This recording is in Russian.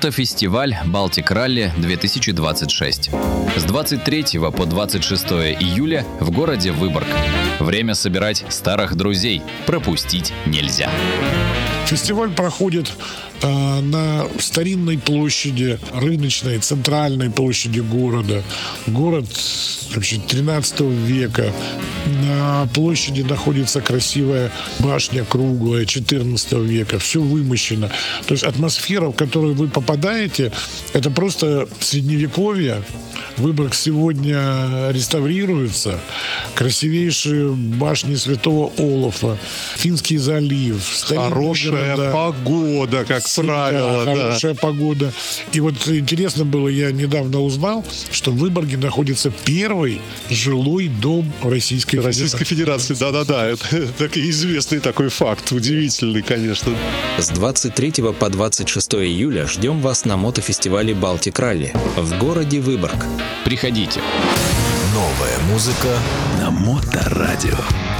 Мотофестиваль «Балтик Ралли-2026». С 23 по 26 июля в городе Выборг. Время собирать старых друзей. Пропустить нельзя. Фестиваль проходит на старинной площади, рыночной, центральной площади города. Город вообще 13 века. На площади находится красивая башня круглая 14 века. Все вымощено. То есть атмосфера, в которую вы попадаете, это просто средневековье. Выборг сегодня реставрируется. Красивейшие башни Святого Олафа, Финский залив. Хорошая погода, как правило. Хорошая погода. И вот интересно было, я недавно узнал, что в Выборге находится первый жилой дом Российской Федерации. Да-да-да. Это известный такой факт. Удивительный, конечно. С 23 по 26 июля ждем вас на мотофестивале «Балтик Ралли» в городе Выборг. Приходите. Новая музыка на Моторадио.